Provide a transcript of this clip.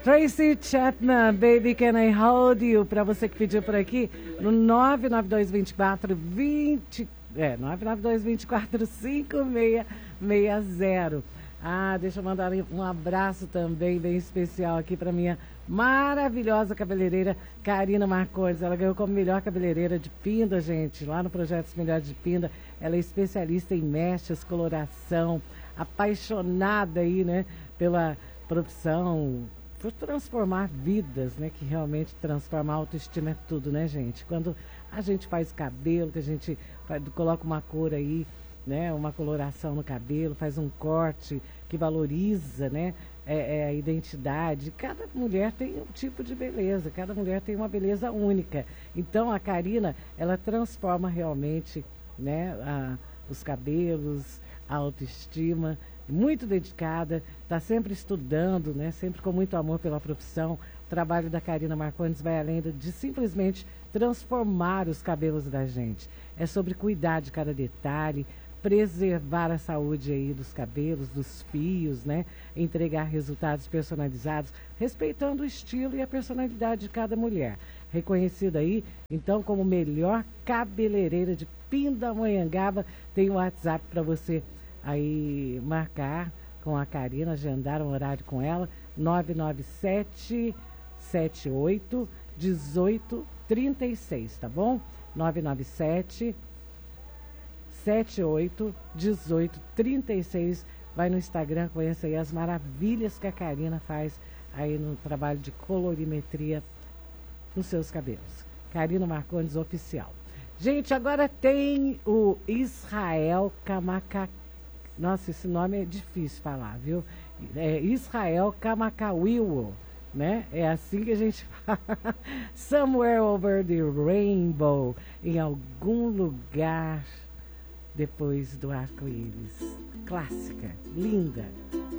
Tracy Chapman, Baby Can I Hold You, para você que pediu por aqui, no 992245660. Deixa eu mandar um abraço também bem especial aqui para minha maravilhosa cabeleireira Karina Marcondes. Ela ganhou como melhor cabeleireira de Pinda, gente, lá no Projetos Melhores de Pinda. Ela é especialista em mechas, coloração, apaixonada aí, né, pela profissão, por transformar vidas, né? Que realmente transforma a autoestima é tudo, né, gente? Quando a gente faz cabelo, que a gente coloca uma cor aí, né? Uma coloração no cabelo, faz um corte que valoriza, né? A identidade. Cada mulher tem um tipo de beleza, cada mulher tem uma beleza única. Então a Karina, ela transforma realmente, né? Os cabelos, a autoestima. Muito dedicada, está sempre estudando, né? Sempre com muito amor pela profissão. O trabalho da Karina Marcondes vai além de simplesmente transformar os cabelos da gente. É sobre cuidar de cada detalhe, preservar a saúde aí dos cabelos, dos fios, né? Entregar resultados personalizados, respeitando o estilo e a personalidade de cada mulher. Reconhecida aí, então, como melhor cabeleireira de Pindamonhangaba. Tem um WhatsApp para você aí marcar com a Karina, agendar um horário com ela, 997 78 1836, tá bom? 997 78 1836. Vai no Instagram, conheça aí as maravilhas que a Karina faz aí no trabalho de colorimetria nos seus cabelos. Karina Marcondes Oficial. Gente, agora tem o Israel Kamaka. Nossa, esse nome é difícil falar, viu? É Israel Kamakawiwo, né? É assim que a gente fala. Somewhere over the rainbow. Em algum lugar depois do arco-íris. Clássica, linda.